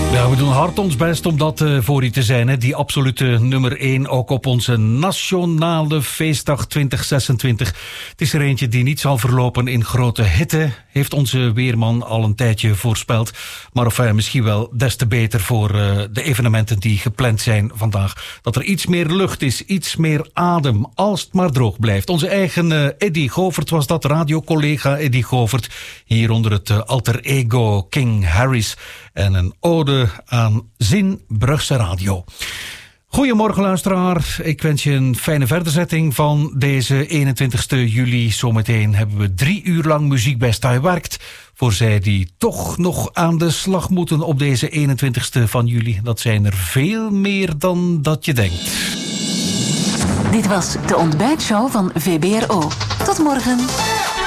Ja, we doen hard ons best om dat voor u te zijn. Hè? Die absolute nummer 1 ook op onze nationale feestdag 2026. Het is er eentje die niet zal verlopen in grote hitte, heeft onze weerman al een tijdje voorspeld. Maar misschien wel des te beter voor de evenementen die gepland zijn vandaag. Dat er iets meer lucht is, iets meer adem, als het maar droog blijft. Onze eigen Eddy Govert was dat, radiocollega Eddy Govert. Hier onder het alter ego King Harris. En een ode aan Zin Brugse Radio. Goedemorgen luisteraar. Ik wens je een fijne verderzetting van deze 21 juli. Zometeen hebben we 3 uur lang muziek bij Stay Werkt. Voor zij die toch nog aan de slag moeten op deze 21 van juli. Dat zijn er veel meer dan dat je denkt. Dit was de ontbijtshow van VBRO. Tot morgen.